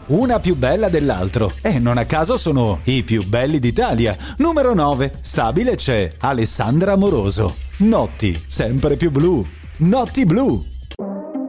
una più bella dell'altro. E non a caso sono i più belli d'Italia. Numero 9, stabile c'è Alessandra Amoroso. Notti sempre più blu. Notti blu.